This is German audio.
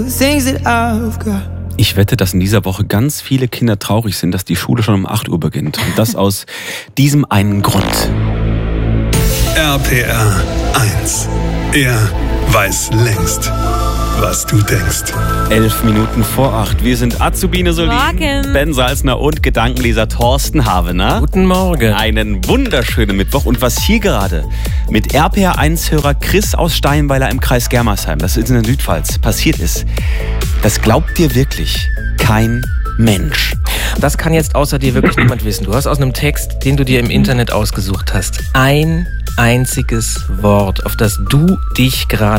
Ich wette, dass in dieser Woche ganz viele Kinder traurig sind, dass die Schule schon um 8 Uhr beginnt. Und das aus diesem einen Grund. RPR 1. Er weiß längst, was du denkst. 11 Minuten vor 8. Wir sind Azubine Solin, Morgen. Ben Salzner und Gedankenleser Thorsten Havener. Guten Morgen. Einen wunderschönen Mittwoch. Und was hier gerade mit RPR1-Hörer Chris aus Steinweiler im Kreis Germersheim, das ist in der Südpfalz, passiert ist, das glaubt dir wirklich kein Mensch. Das kann jetzt außer dir wirklich niemand wissen. Du hast aus einem Text, den du dir im Internet ausgesucht hast, ein einziges Wort, auf das du dich gerade